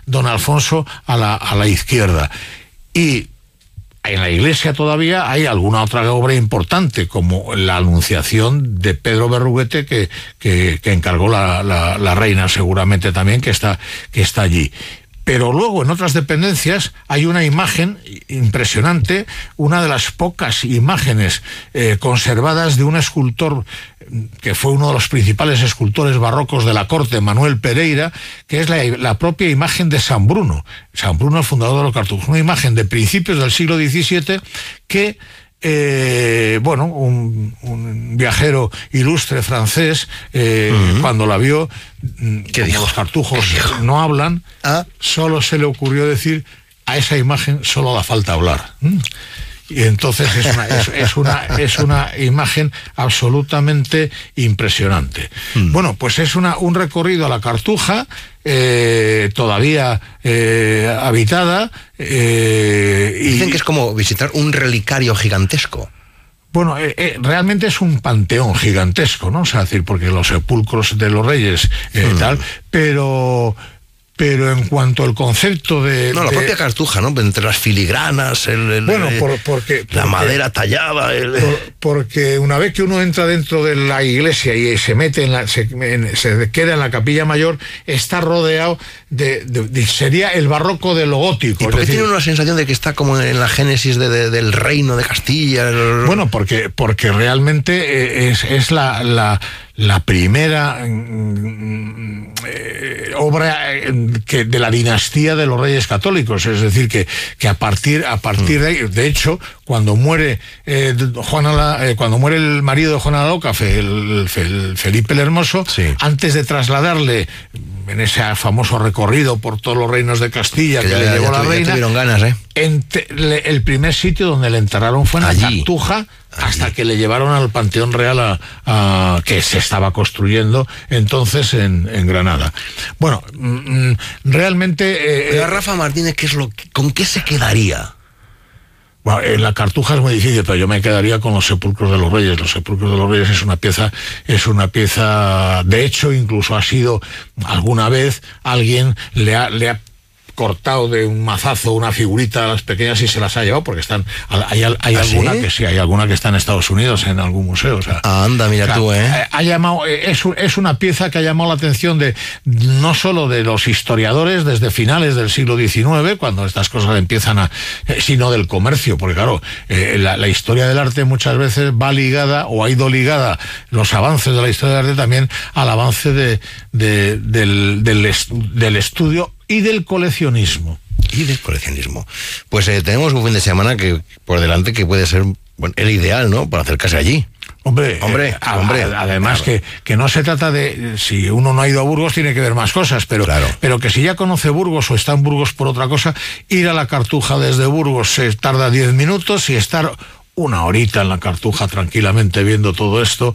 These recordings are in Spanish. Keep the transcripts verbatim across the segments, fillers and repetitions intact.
don Alfonso a la, a la izquierda. Y en la iglesia todavía hay alguna otra obra importante, como la Anunciación de Pedro Berruguete, que, que, que encargó la, la, la reina, seguramente también, que está, que está allí. Pero luego en otras dependencias hay una imagen impresionante, una de las pocas imágenes eh, conservadas de un escultor que fue uno de los principales escultores barrocos de la corte, Manuel Pereira, que es la, la propia imagen de San Bruno. San Bruno, el fundador de los cartujos. Una imagen de principios del siglo diecisiete que... Eh, bueno, un, un viajero ilustre francés, eh, uh-huh. cuando la vio, que los cartujos no hablan, ¿Ah? solo se le ocurrió decir: a esa imagen solo da falta hablar. ¿Mm? Y entonces es una, es, es una, es una imagen absolutamente impresionante. Mm. Bueno, pues es una, un recorrido a la Cartuja, eh, todavía eh, habitada. Eh, y dicen que es como visitar un relicario gigantesco. Bueno, eh, eh, realmente es un panteón gigantesco, ¿no? O sea, decir, porque los sepulcros de los reyes, eh, mm. tal, pero... Pero en cuanto al concepto de... No, la de... propia Cartuja, ¿no? Entre las filigranas, el, el, bueno, por, porque, la porque, madera tallada... El... Por, porque una vez que uno entra dentro de la iglesia y se mete en la... Se, en, se queda en la capilla mayor, está rodeado de... de, de sería el barroco de lo gótico. ¿Y por qué decir, tiene una sensación de que está como en la génesis de, de, del reino de Castilla? El... Bueno, porque, porque realmente es, es la... la la primera eh, obra eh, que de la dinastía de los Reyes Católicos, es decir, que, que a partir a partir de ahí, de hecho, cuando muere eh, Juana la, eh, cuando muere el marido de Juana la Loca, el, el Felipe el Hermoso, sí. antes de trasladarle en ese famoso recorrido por todos los reinos de Castilla que, que ya, le llevó ya, la ya reina, tuvieron ganas, ¿eh? ente, le, el primer sitio donde le enterraron fue en la Cartuja, hasta Allí. que le llevaron al Panteón Real a, a, que se estaba construyendo entonces en, en Granada. Bueno, mm, realmente... Eh, Rafa Martínez, ¿qué es lo que, ¿con qué se quedaría? Bueno, en la Cartuja es muy difícil, pero yo me quedaría con los sepulcros de los reyes. Los sepulcros de los reyes es una pieza, es una pieza, de hecho, incluso ha sido alguna vez alguien le ha, le ha cortado de un mazazo una figurita a las pequeñas y se las ha llevado, porque están hay, hay ¿Ah, alguna sí? que sí, hay alguna que está en Estados Unidos en algún museo. O sea, anda, mira, o sea, tú, ¿eh? Ha llamado, es, es una pieza que ha llamado la atención de no solo de los historiadores desde finales del siglo diecinueve, cuando estas cosas empiezan a, sino del comercio, porque claro, eh, la, la historia del arte muchas veces va ligada, o ha ido ligada, los avances de la historia del arte también al avance de, de, del, del, est, del estudio y del coleccionismo. Y del coleccionismo. Pues eh, tenemos un fin de semana que por delante que puede ser, bueno, el ideal, ¿no? Para acercarse allí. Hombre, hombre, eh, a, hombre. A, además claro. que, que no se trata de... Si uno no ha ido a Burgos tiene que ver más cosas, pero, claro. pero que si ya conoce Burgos o está en Burgos por otra cosa, ir a la Cartuja desde Burgos se tarda diez minutos y estar una horita en la Cartuja tranquilamente viendo todo esto...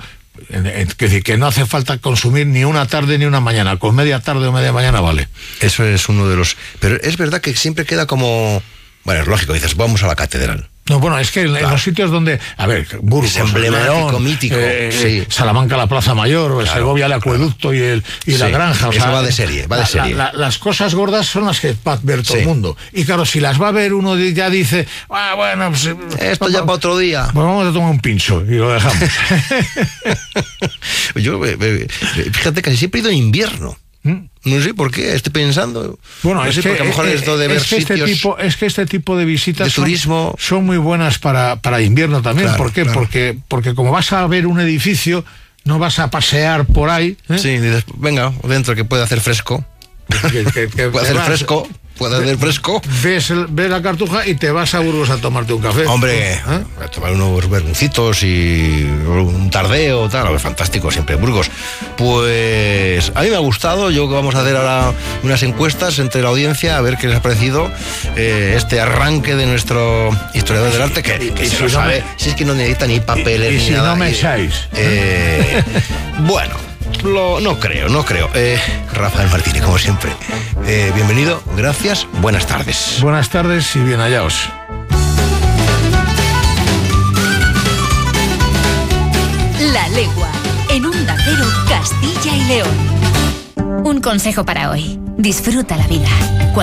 Es decir, que no hace falta consumir ni una tarde ni una mañana, con media tarde o media mañana vale. Eso es uno de los... Pero es verdad que siempre queda como... Bueno, es lógico, dices, vamos a la catedral. No, bueno, es que en, claro. en los sitios donde, a ver, Burgos, es emblemático, León, mítico, eh, sí. Salamanca, la Plaza Mayor, o claro, Segovia, el acueducto claro. y, el, y sí. la granja. O Eso sea, va de serie, va de la, serie. La, la, las cosas gordas son las que va a ver todo sí. el mundo. Y claro, si las va a ver uno ya dice, ah, bueno, pues, esto ya para otro día. Pues vamos a tomar un pincho y lo dejamos. Yo, fíjate, casi siempre he ido en invierno. No sé por qué, estoy pensando. Bueno, no es sé, que, porque a lo mejor eh, esto de ver es que sitios este tipo, es que este tipo de visitas de son, turismo son muy buenas para, para invierno también. Claro, ¿Por qué? Claro. Porque, porque como vas a ver un edificio, no vas a pasear por ahí. ¿eh? Sí, dices, venga, dentro que puede hacer fresco. Que, que, que, puede hacer vas, fresco. Puede hacer fresco. Ves, el, ves la Cartuja y te vas a Burgos a tomarte un café. Hombre, ¿eh? a tomar unos vermucitos y un tardeo, tal, fantástico, siempre Burgos. Pues a mí me ha gustado. Yo que vamos a hacer ahora unas encuestas entre la audiencia a ver qué les ha parecido eh, este arranque de nuestro historiador del arte, que, que y se si lo no sabe, me, si es que no necesita ni papeles y, y ni si nada. no me y, echáis. Eh, bueno. Lo, no creo, no creo. Eh, Rafael Martínez, como siempre. Eh, bienvenido, gracias, buenas tardes. Buenas tardes y bien hallaos. La Legua, en Onda Cero, Castilla y León. Un consejo para hoy. Disfruta la vida.